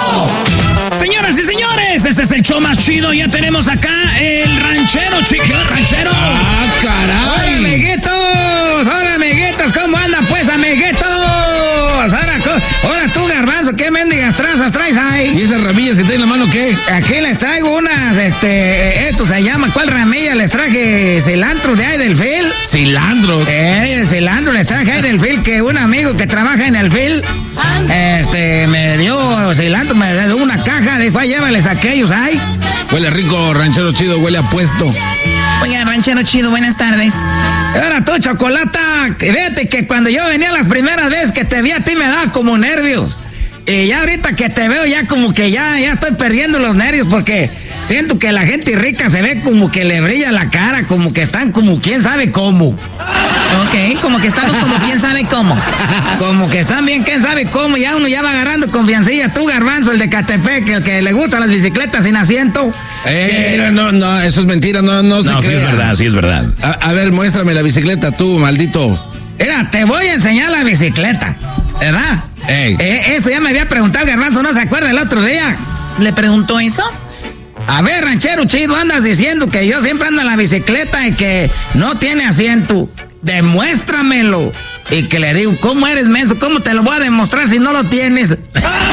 Señoras y señores, este es el show más chido. Ya tenemos acá el ranchero, chico, ranchero. ¡Ah, caray! Hola, amiguitos, ¿cómo andan pues, amiguitos? Ahora tú, Garbanzo, ¿qué mendigas trazas traes ahí? ¿Y esas ramillas que traen en la mano qué? Aquí les traigo unas, esto se llama, ¿cuál ramilla? Les traje cilantro de ahí del fil. ¿Cilantro? El cilantro les traje ahí del fil, que un amigo que trabaja en el fil, me dio cilantro, me dio una caja, dijo, ahí llévales aquellos ahí. Huele rico, ranchero chido, huele a puesto. Oiga, ranchero chido, buenas tardes. Ahora tú, Chocolata, fíjate que cuando yo venía las primeras veces que te vi a ti me daba como nervios. Y ya ahorita que te veo ya como que ya estoy perdiendo los nervios porque siento que la gente rica se ve como que le brilla la cara, como que están como quién sabe cómo. Ok, como que estamos como quién sabe cómo. Como que están bien quién sabe cómo, ya uno ya va agarrando confiancilla. Tú, Garbanzo, el de Catepec, el que le gustan las bicicletas sin asiento. No, eso es mentira, no se crea. Sí es verdad. A ver, muéstrame la bicicleta tú, maldito. Mira, te voy a enseñar la bicicleta, ¿verdad? Eso ya me había preguntado Garbanzo, ¿no se acuerda el otro día? ¿Le preguntó eso? A ver, ranchero chido, andas diciendo que yo siempre ando en la bicicleta y que no tiene asiento. Demuéstramelo. Y que le digo, ¿cómo eres menso? ¿Cómo te lo voy a demostrar si no lo tienes? Se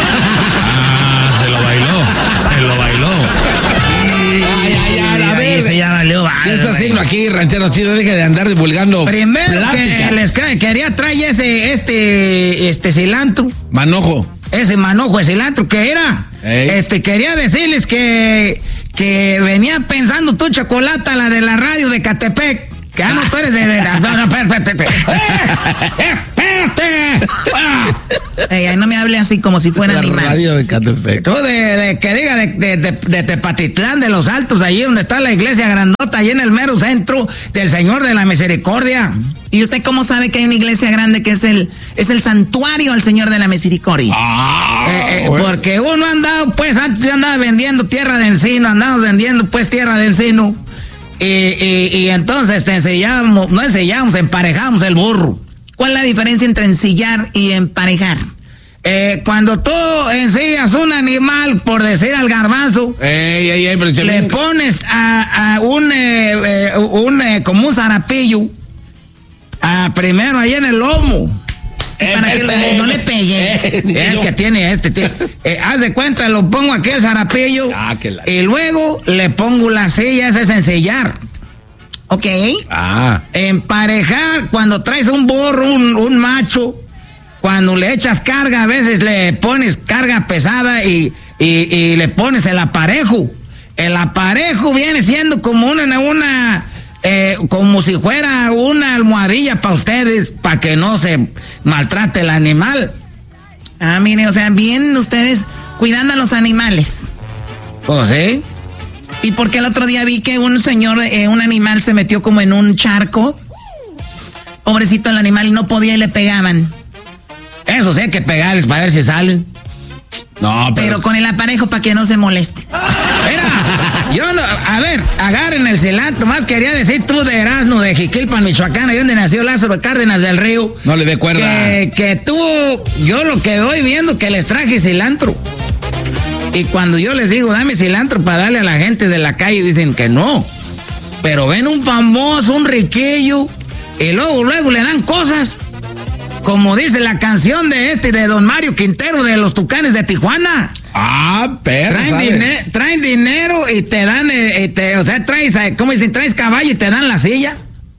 lo bailó. A ver, se ya valió. ¿qué está haciendo aquí, ranchero chido? Deje de andar divulgando. Primero pláticas. que les quería traer este cilantro. Manojo. Ese manojo de cilantro que era. Quería decirles que venía pensando tú, Chocolata, la de la radio de Catepec. Que no, tú eres espérate. No me hable así como si fuera La animal. radio de Catepec. Tú que diga de Tepatitlán, de los Altos, allí donde está la iglesia grandota, allí en el mero centro del Señor de la Misericordia. ¿Y usted cómo sabe que hay una iglesia grande que es el santuario al Señor de la Misericordia? Bueno. Porque uno andaba, pues, antes yo andaba vendiendo tierra de encino, andamos vendiendo, pues, tierra de encino. Y entonces emparejamos el burro. ¿Cuál es la diferencia entre ensillar y emparejar? Cuando tú ensillas un animal, por decir al Garbanzo, pero le pones como un zarapillo, primero ahí en el lomo. Para que no le pegue. Es que tiene haz de cuenta, lo pongo aquí el zarapillo y luego le pongo la silla, ese es ensillar. Ok. Emparejar, cuando traes un burro, un macho, cuando le echas carga, a veces le pones carga pesada y le pones el aparejo. El aparejo viene siendo como como si fuera una almohadilla para ustedes, para que no se maltrate el animal. Mire, o sea, bien ustedes cuidando a los animales. Pues sí. Y porque el otro día vi que un señor, un animal se metió como en un charco. Pobrecito el animal, y no podía y le pegaban. Eso sí hay que pegarles para ver si salen. No, pero con el aparejo para que no se moleste. Mira, a ver, agarren el cilantro. Más quería decir tú de Erasmo, de Jiquilpan, Michoacán, ahí donde nació Lázaro Cárdenas del Río. No le dé cuerda. Que tú, yo lo que voy viendo que les traje cilantro. Y cuando yo les digo, dame cilantro para darle a la gente de la calle, dicen que no. Pero ven un famoso, un riquillo, y luego le dan cosas. Como dice la canción de Don Mario Quintero de los Tucanes de Tijuana. Perro. Traen dinero y te dan, traes, ¿cómo dicen? Traes caballo y te dan la silla.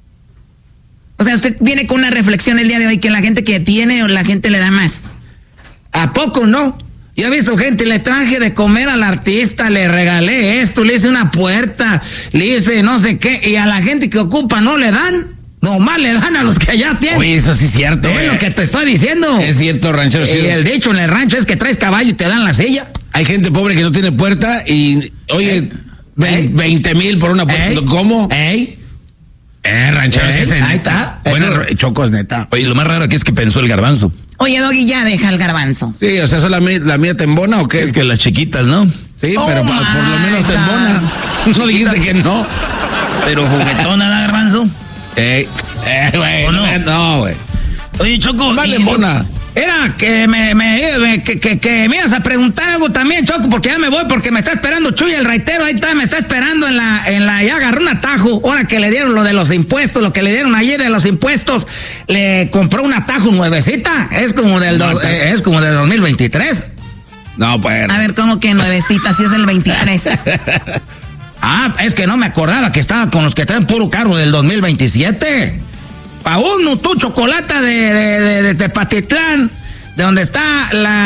O sea, usted viene con una reflexión el día de hoy que la gente que tiene o la gente le da más. ¿A poco no? Yo he visto gente, le traje de comer al artista, le regalé esto, le hice una puerta, le hice no sé qué, y a la gente que ocupa no le dan. Nomás le dan a los que ya tienen. Oye, eso sí es cierto. Es lo que te estoy diciendo. Es cierto, ranchero. Y el dicho en el rancho es que traes caballo y te dan la silla. Hay gente pobre que no tiene puerta y, oye, 20,000 por una puerta. ¿Cómo? Ranchero. Ahí está. Bueno, Choco es neta. Oye, lo más raro aquí es que pensó el Garbanzo. Oye, Doggy, ya deja el Garbanzo. Sí, o sea, ¿eso la mía te embona o qué? Es que las chiquitas, ¿no? Sí, pero por lo menos te embona. No dijiste que no. Pero juguetona, ¿da, Garbanzo? Güey. No, güey. Oye, Choco. Vale, embona. Era que me ibas a preguntar algo también. porque ya me voy, porque me está esperando Chuy el raitero, ahí está, me está esperando en la, ya agarró un atajo, ahora que le dieron lo de los impuestos, lo que le dieron ayer de los impuestos, le compró un atajo nuevecita, es como del 2023. No, pues. A ver, ¿cómo que nuevecita? Si es el 23. Es que no me acordaba que estaba con los que traen puro carro del 2027. Pa' tu chocolate de Tepatitlán, de donde está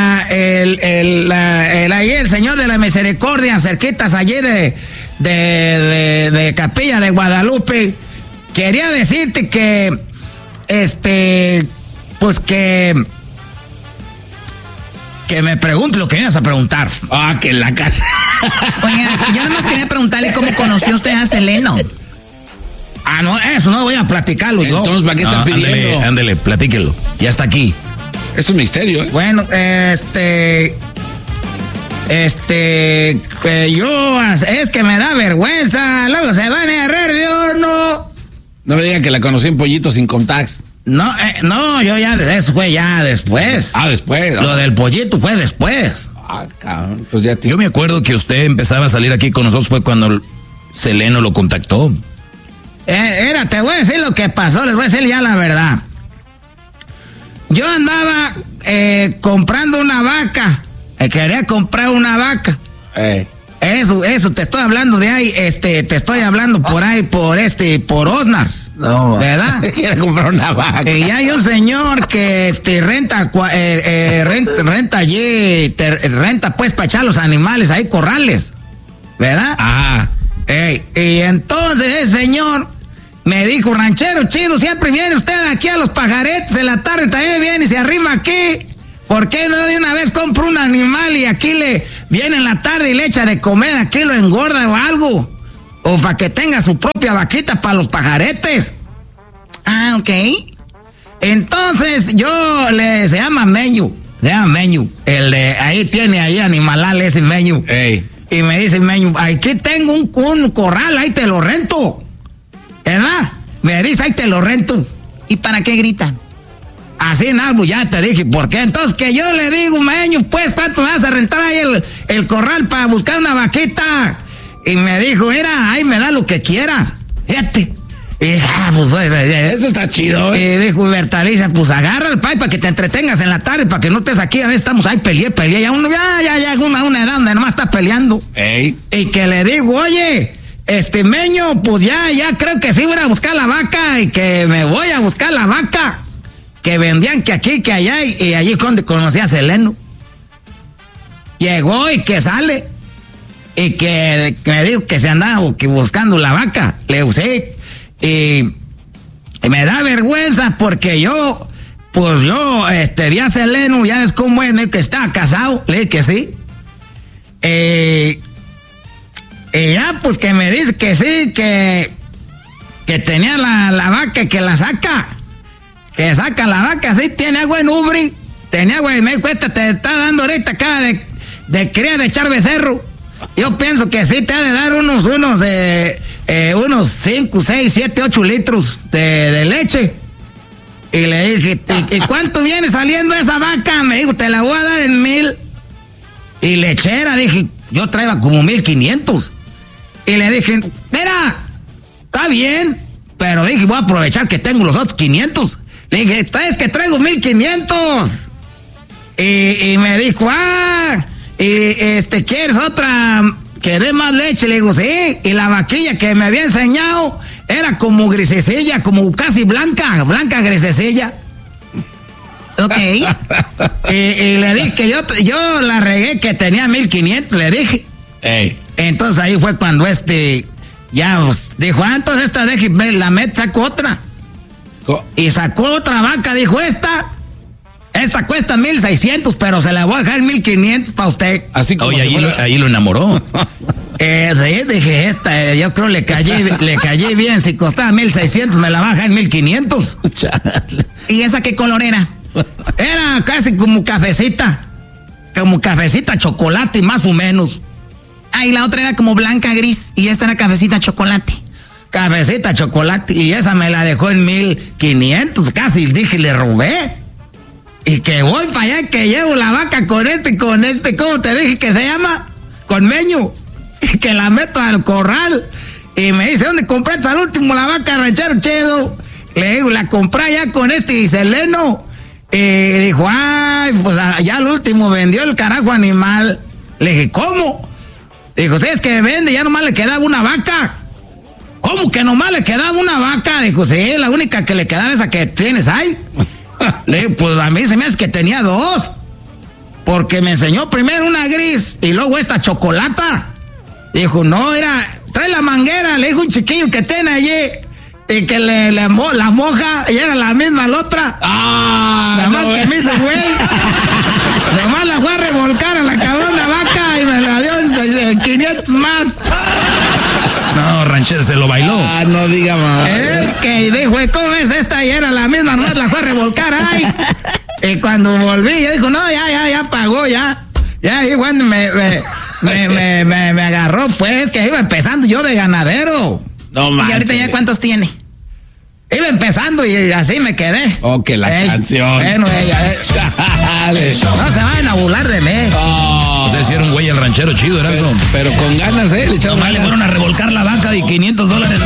ahí el Señor de la Misericordia, cerquitas allí de Capilla de Guadalupe. Quería decirte que, pues que me pregunte lo que me ibas a preguntar. Que en la casa. Oye, yo nada más quería preguntarle cómo conoció usted a Seleno. No, eso no voy a platicarlo yo. Entonces, ¿para qué están pidiendo? Ándele, platíquelo. Ya está aquí. Es un misterio, ¿eh? Bueno, yo, es que me da vergüenza, luego se van a errar, yo no. No me digan que la conocí en Pollito sin Contax. No, yo ya, eso fue ya después. Después. Lo del pollito fue después. Cabrón, pues ya Yo me acuerdo que usted empezaba a salir aquí con nosotros fue cuando Seleno lo contactó. Te voy a decir lo que pasó, les voy a decir ya la verdad. Yo andaba comprando una vaca, quería comprar una vaca. Eso, te estoy hablando de ahí, te estoy hablando por ahí, por Osnar. No, ¿verdad? Quiere comprar una vaca. Y hay un señor que renta allí, renta pues para echar los animales ahí, corrales, ¿verdad? Y entonces el señor me dijo, ranchero chido, siempre viene usted aquí a los pajaretes, en la tarde también viene y se arrima aquí. ¿Por qué no de una vez compra un animal y aquí le viene en la tarde y le echa de comer, aquí lo engorda o algo? O para que tenga su propia vaquita para los pajaretes. Ok. Entonces se llama Meñu. Ahí tiene ahí animalal ese Meñu. Y me dice Meñu, aquí tengo un corral, ahí te lo rento. ¿Verdad? Me dice, ahí te lo rento. ¿Y para qué grita? Así en algo ya te dije, ¿por qué? Entonces que yo le digo, Meñu, pues, ¿cuánto me vas a rentar ahí el corral para buscar una vaquita? Y me dijo, mira, ahí me da lo que quieras. Fíjate. Y pues, eso está chido, Y dijo Bertaliza, pues agarra el pay para que te entretengas en la tarde, para que no estés aquí, a veces estamos ahí, peleé, ya uno, ya una edad donde nomás está peleando. Y que le digo, oye, Meño, pues ya creo que sí voy a buscar la vaca, y que me voy a buscar la vaca, que vendían que aquí, que allá, y allí donde conocí a Seleno. Llegó y que sale. Y que me dijo que se andaba buscando la vaca. Le usé. Y me da vergüenza porque yo vi a Seleno, ya ves cómo es, me dijo que estaba casado. Le dije que sí. Y ya, pues que me dice que sí, que tenía la vaca, que la saca. Que saca la vaca, sí, tiene agua en Ubri. Tenía agua, y me dijo, te está dando ahorita acá de criar, de echar becerro. Yo pienso que sí te ha de dar unos 5, 6, 7, 8 litros de leche. Y le dije, ¿y cuánto viene saliendo esa vaca? Me dijo, te la voy a dar en 1,000. Y lechera, dije, yo traía como 1,500. Y le dije, mira, está bien, pero dije, voy a aprovechar que tengo los otros 500. Le dije, es que traigo 1,500. Y me dijo, ¿quieres otra que dé más leche? Le digo, sí. Y la vaquilla que me había enseñado era como grisecilla, como casi blanca grisecilla. Ok. Y le dije que yo la regué, que tenía 1,500, le dije. Entonces ahí fue cuando ya dijo, entonces esta deje, la sacó otra. Y sacó otra vaca, dijo, esta cuesta 1,600, pero se la voy a dejar 1,500 para usted. Así como ahí lo enamoró. Sí, dije, yo creo le callé bien. Si costaba 1,600, me la baja en 1,500. ¿Y esa qué color era? Era casi como cafecita chocolate, más o menos. Y la otra era como blanca gris, y esta era cafecita chocolate. Cafecita chocolate, y esa me la dejó en 1,500, casi dije, le robé. Y que voy para allá, que llevo la vaca con ¿cómo te dije que se llama? con Meño, que la meto al corral. Y me dice, ¿dónde compraste al último la vaca, ranchero chido? Le digo, la compré ya con este Seleno. Y dijo, ay, pues ya al último vendió el carajo animal. Le dije, ¿cómo? Dijo, sí, es que vende, ya nomás le quedaba una vaca. ¿Cómo que nomás le quedaba una vaca? Dijo, sí, la única que le quedaba esa que tienes ahí. Le digo, pues a mí se me hace que tenía dos. Porque me enseñó primero una gris y luego esta chocolata. Dijo, no, trae la manguera, le dijo un chiquillo que tiene allí. Y que la moja y era la misma la otra. Nada más que me hizo güey. Nomás la fue a revolcar a la cabrona vaca y me la dio en 500 más. No, ranchero, se lo bailó. No diga más. Que dijo, ¿cómo es esta? Y era la misma, nomás la fue a revolcar ahí. Y cuando volví, ya dijo, no, ya pagó, ya. Ya, y bueno, me agarró, pues, que iba empezando yo de ganadero. No manches. ¿Y ahorita ya cuántos tiene? Iba empezando y así me quedé. Oh, que la canción. Bueno, no se vayan a burlar de mí. Oh. Ustedes hicieron güey el ranchero chido, era eso. Pero con ganas, le echaron Nomás le ganas. fueron a revolcar la vaca de $500.